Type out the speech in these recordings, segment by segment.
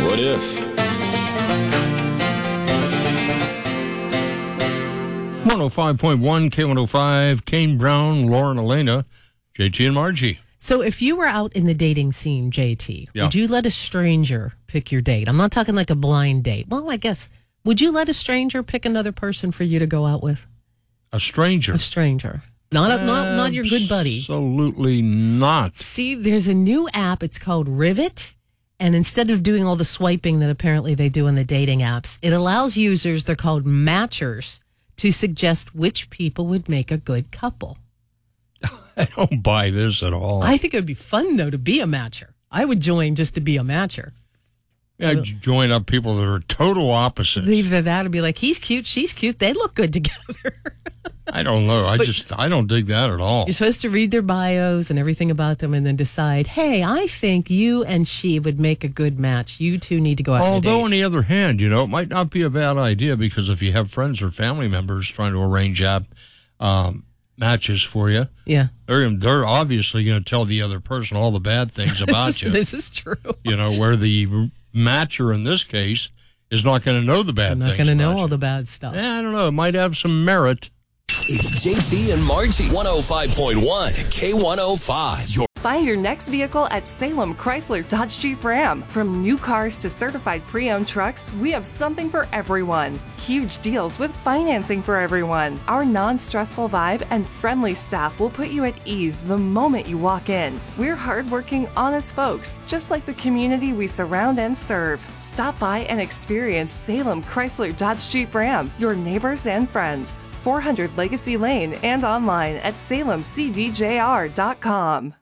What if? 105.1 K105, Kane Brown, Lauren Elena, JT and Margie. So if you were out in the dating scene, JT, would you let a stranger pick your date? I'm not talking like a blind date. Well, I guess, would you let a stranger pick another person for you to go out with? A stranger? A stranger. Not your good buddy. Absolutely not. See, there's a new app. It's called Rivet. And instead of doing all the swiping that apparently they do in the dating apps, it allows users, they're called matchers, to suggest which people would make a good couple. I don't buy this at all. I think it would be fun, though, to be a matcher. I would join just to be a matcher. Yeah, join up people that are total opposites. Either that or be like, he's cute, she's cute, they look good together. I don't know. I don't dig that at all. You're supposed to read their bios and everything about them and then decide, hey, I think you and she would make a good match. You two need to go out on a date. Although, on the other hand, it might not be a bad idea, because if you have friends or family members trying to arrange matches for you, they're obviously going to tell the other person all the bad things about you. This is true. Where the matcher in this case is not going to know the bad things. Not going to know all the bad stuff. Yeah, I don't know. It might have some merit. It's JT and Margie, 105.1 K105. Find your next vehicle at Salem Chrysler Dodge Jeep Ram. From new cars to certified pre-owned trucks, we have something for everyone. Huge deals with financing for everyone. Our non-stressful vibe and friendly staff will put you at ease the moment you walk in. We're hardworking, honest folks, just like the community we surround and serve. Stop by and experience Salem Chrysler Dodge Jeep Ram, your neighbors and friends. 400 Legacy Lane and online at salemcdjr.com.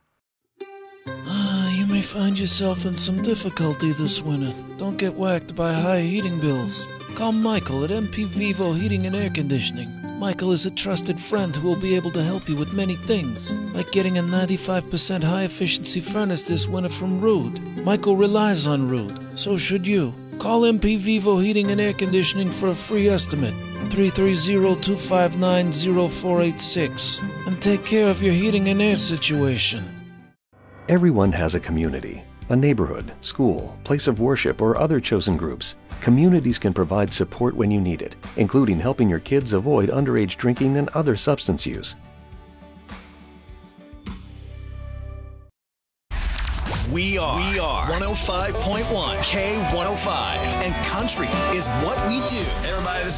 You may find yourself in some difficulty this winter. Don't get whacked by high heating bills. Call Michael at MP Vivo Heating and Air Conditioning. Michael is a trusted friend who will be able to help you with many things, like getting a 95% high-efficiency furnace this winter from Rude. Michael relies on Rude, so should you. Call MP Vivo Heating and Air Conditioning for a free estimate, 330-259-0486, and take care of your heating and air situation. Everyone has a community, a neighborhood, school, place of worship, or other chosen groups. Communities can provide support when you need it, including helping your kids avoid underage drinking and other substance use. We are 105.1 K105, and country is what we do. Everybody, this